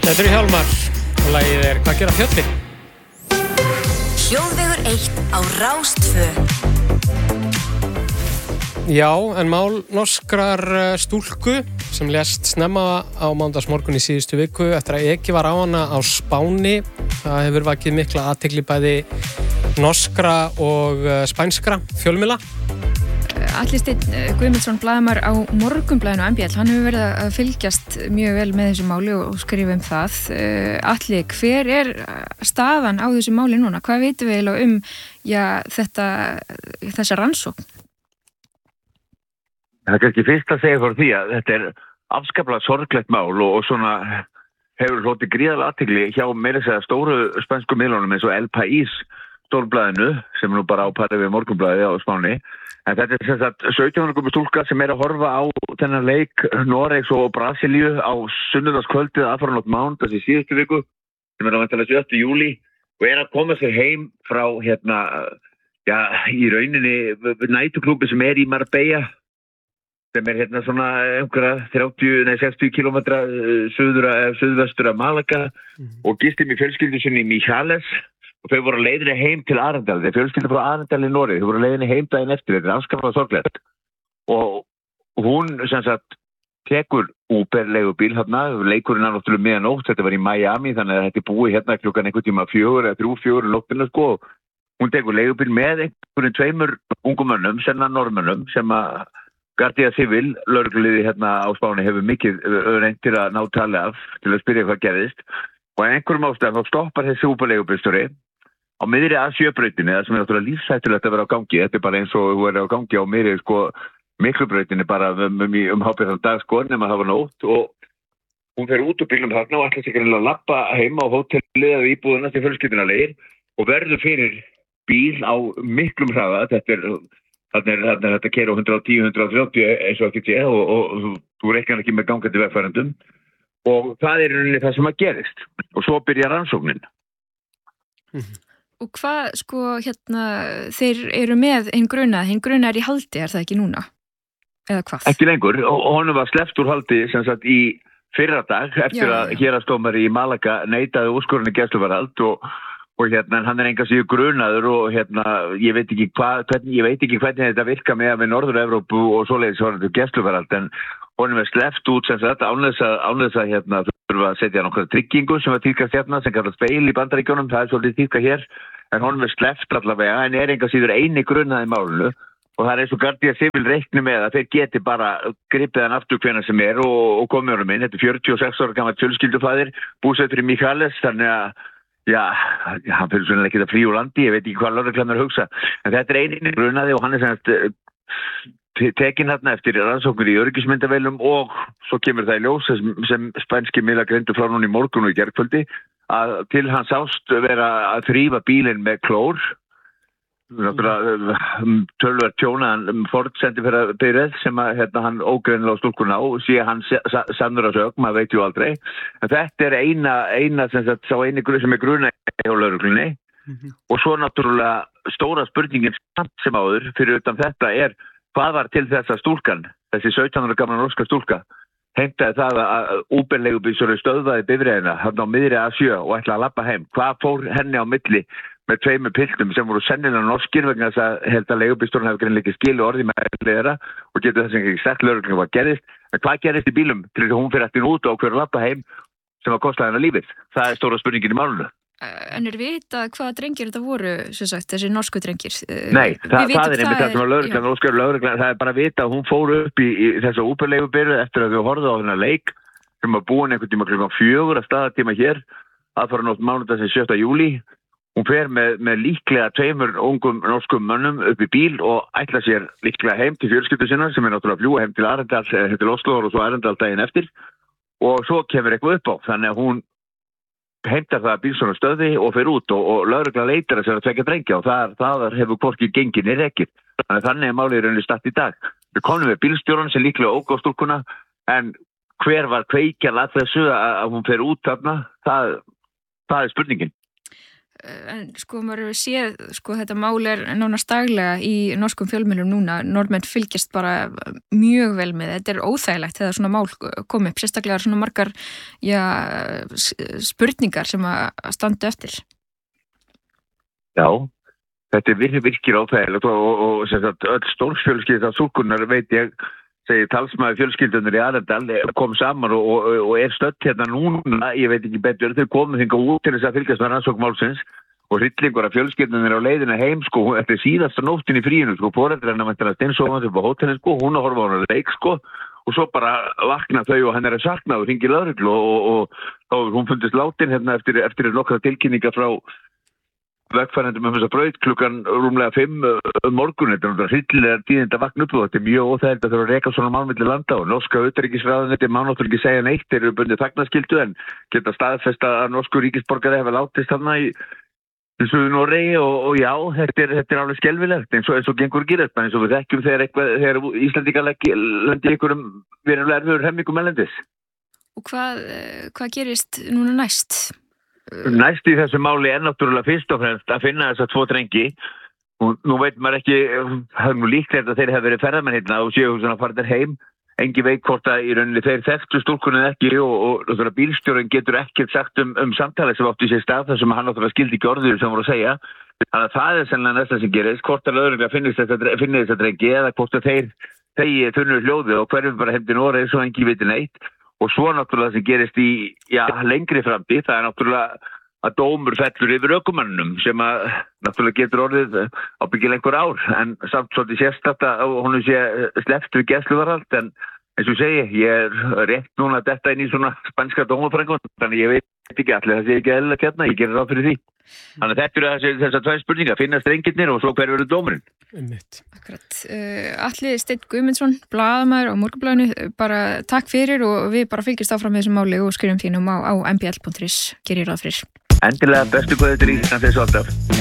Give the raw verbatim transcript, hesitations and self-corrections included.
Þetta eru Hjálmar og lagið er Hvað gera fjöllin? Hljóðvegur eitt á Rás tvö. Já, en mál norskrar stúlku sem lést snemma á mánudagsmorgun í síðustu viku eftir að ekið var á hana á Spáni. Það hefur vakið mikla athygli bæði norskra og spænskra fjölmiðla. Atli Steinn Guðmundsson, blaðamaður á Morgunblaðinu M B L, hann hefur verið að fylgjast mjög vel með þessu máli og skrifa um það. Atli, hver er staðan á þessu máli núna? Hvað veitum við eiginlega um já, þetta, þessa rannsókn? Það er kannski fyrst að segja fyrir því að þetta er afskaplega sorglegt mál og, og svona hefur hlotið gríðarlega athygli hjá meira að segja stóru spænsku miðlunum eins og El País stórblaðinu sem nú bara á pari við Morgunblaðið á Spáni. En þetta er sem sagt sautján ára gömul stúlka sem er að horfa á þennan leik Noregs og Brasilíu á sunnudagskvöldið aðfaranótt mánudags í síðustu viku sem er á væntanlega sjötta júlí og er að koma sér heim frá hérna, já, í rauninni nætuklúbbi sem er í Marbella sem er hérna svona einhverja þrjátíu, nei sextíu kílómetra suður að suðvestur af Malaga mm. og gistum í fjölskyldu sinni í Michales og þau voru leiðinni heim til Arendal. Þeir fjölskyldu frá Arendal í Noregi. Þau voru leiðinni heim daginn eftir. Þetta er afskaplega sorglegt. Og hún sem sagt tekur Uber leigubíl hérna. Leikurinn er náttúrulega miðanótt. Þetta var í Miami þannig að þetta er búið hérna klukkan einhvern tíma fjögur eða þrjú fjögur nóttina sko. Hún tekur leigubíl með einhverjum tveimur ungum mönnum, senna norðmönnum sem að Guardia Civil, lögregluliði hérna á Spáni hefur mikið reynt til að ná tali af til að spyrja hvað gerðist. Og einhverjum ástæðum þá stoppar þessi Uber leigubílstjóri á miðri A sjö brautinni, það sem er náttúrulega lífshættulegt að vera á gangi. Þetta er bara eins og þú er á gangi á miðri sko Miklubrautinni bara um, um, um hábjörðan dag sko nema það var nótt og hún fer út úr bílnum þarna og ætlar sig að lappa heima á hótelið eða íbúðuna til fjölskylduna leir og verður fyrir bíl á miklum hraða. Þetta er þarna er þarna er þetta keyra á hundrað og tíu, hundrað og þrjátíu eins og ekki sé og, og, og þú reiknar ekki með gangandi vegfarendum og það er í rauninni það sem að gerist og svo byrjar rannsóknin. Mm-hmm. Og hvað, sko, hérna, þeir eru með hinn grunað, hinn grunað er í haldi, er það ekki núna? Eða hvað? Ekki lengur, og honum var sleppt úr haldi sem sagt í fyrra dag eftir já, að héraðsdómari í Malaga neitaði úrskurðinni gæsluvarðhald og, og hérna, hann er enga síðu grunaður og hérna, ég veit ekki hvað, hvernig, ég veit ekki hvernig þetta virka með að við Norður-Evrópu og svoleiðis var þetta gæsluvarðhald, en honum er sleppt út sem sagt án þess að, án þess að hérna, þurfa að setja nokkra tryggingu sem var tíðkast hérna sem kallast beil í Bandaríkjunum, það er svolítið tíðkast hér, en honum er sleppt allavega, en er enga síður eini grunað í málinu og það er eins og Guardia Civil reikni með að þeir geti bara gripið hann aftur hvenær sem er og, og komið honum inn. Þetta er fjörutíu og sex ára gamall fjölskyldufaðir, búsettur í Michales, þannig að já, hann fyrir svona ekki það frí úr landi, ég veit ekki hvað lögreglan er að hugsa, en þetta er eini grunaði og hann er sem tekin hérna eftir rannsóknir í öryggismyndavélum og svo kemur það í ljós sem, sem spænski miðlar greindu frá núna í morgun og í gærkvöldi að til hann sást vera að þrífa bílinn með klór náttúrulega tölvöld tjónaðan Ford sendi fyrir byrð sem að hérna, hann ógreinilega á stúlkuna á og sé hann sannur að sög, maður veit ju aldrei en þetta er eina, eina sem, sagt, sá eini sem er gruna hjá lögreglunni mm-hmm. og svo náttúrulega stóra spurningin sem áður fyrir utan þetta er hvað var til þess að stúlkan, þessi sautján ára gamla norska stúlka, heimtaði það að Uber-leigubílstjóri stöðvaði bifreiðina hann á miðri A sjö og ætlaði að labba heim. Hvað fór henni á milli með tveimur piltum sem voru sennilega norskir vegna þess að held að leigubílstjórinn hefði greinilega ekki skilu orði með þeirra og getur þess að ekki sagt lögreglunni hvað gerist. En hvað gerist í bílum til þess að hún fyrir eftir út og hver labba heim sem að kosta hennar lífið? Það er stóra spurningin í málunum. En er vitað hvaða drengir þetta voru, sem sagt, þessi norsku drengir? Nei, það, það er einmitt það sem að lögreglan, óskar lögreglan, það er bara vitað að hún fór upp í, í þessu Uber-leigubyrðu eftir að þau horfðu á þennan leik sem var búin einhvern tíma klukkan fjögur að staðartíma hér, aðfaranótt mánudagsins sjötta júlí. Hún fer með, með líklega tveimur ungum norskum mönnum upp í bíl og ætla sér líklega heim til fjölskyldu sinna sem er náttúrulega að fljúga heim til Arendal, til Oslo og svo Arendal daginn eftir og svo kemur eitthvað upp á, þannig að hún heimtar það að bílstjórinn stöði og fer út og, og lögregla leitar að sér að tvekja drengja og það, það hefur hvorki gengið niður ekkert. Þannig, þannig er málið í rauninni statt í dag. Við komum við bílstjórinn sem líklega óg á stúlkuna en hver var kveikjan að þessu að, að hún fer út þarna, það, það er spurningin. en sko maður hefur séð, sko þetta mál er nánast daglega í norskum fjölmiðlum núna, norðmenn fylgjast bara mjög vel með, þetta er óþægilegt þegar svona mál kom upp, sérstaklega svona margar já, spurningar sem að standa eftir. Já, þetta er virkir, virkir óþægilegt og, og, og sem sagt öll stórfjölskylda stúlkunnar veit ég segi talsmaður fjölskyldunar í Arendal kom saman og, og, og er stödd hérna núna, ég veit ekki betur, þau komið þingar út til þess að fylgjast með rannsókn málsins og hryllingur af fjölskyldunar á leiðina heim sko, þetta er síðasta nóttin í fríinu sko, foreldranna mæntanlega steinsofandi upp á hótelin sko, hún að horfa á hana leik sko og svo bara vakna þau og hann er að sakna og hringir lögreglu og, og, og, og hún fundist látin hérna eftir, eftir nokkra tilkynninga frá vegfærendum um þess að braut klukkan rúmlega fimm um morgun, þetta er hryllilega tíðind að vakna upp og þetta er mjög óþægilegt að þurfa að reka svona mál milli landa og norska utanríkisráðuneytið má náttúrulega ekki segja neitt, þeir eru bundið þagnarskyldu en geta staðfesta að norsku ríkisborgari hafa látist þarna í Suður Noregi og, og já, þetta er, þetta er alveg skelfilegt eins og, eins og gengur gerist, eins og við þekkjum þegar, eitthvað, þegar Íslandingar lendi einhverjum verulega erfiður hemmingum erlendis. Og hvað, hvað gerist núna næst? Næst í þessu máli er náttúrulega fyrst og fremst að finna þess að tvo drengi og nú veit maður ekki, það er nú líklegt að þeir hafa verið ferðamenn hérna og séu svona að fara þér heim, engi veit hvort að í rauninni þeir þekktu stúlkunni ekki og, og, og, og bílstjórinn getur ekkert sagt um, um samtali sem átti sér stað þar sem hann náttúrulega skildi ekki orður sem voru að segja, þannig að það er sennilega næsta sem gerist, hvort að lögregla finnir þess að drengi eða hvort að þeir þegi þunnu hljóði og hverjum bara hefði Noregi svo engi viti neitt. Og svo náttúrulega sem gerist í já, lengri framtíð, það er náttúrulega að dómur fellur yfir ökumannum sem að náttúrulega getur orðið ábyggilega einhver ár, en samt svolítið sérstakt að hún sé sleppt við gæsluvarðhald, en eins og segi, ég er rétt núna að detta inn í svona spænska dómafrængun, þannig ég veit ekki allir, það sé ekki eðlilega hérna, ég gerir ráð fyrir því. Þannig að þetta eru þessi, þessar tvær spurningar, finna strengirnir og svo hver verður dómurinn. Akkurat. Uh, Atli Steinn Guðmundsson, blaðamaður á Morgunblaðinu, bara takk fyrir og við bara fylgjast áfram með þessum máli og skrifum þínum á, á m b l punktur is. Gerir ráð fyrir. Endilega bestu góðið til Ísland þessu alltaf.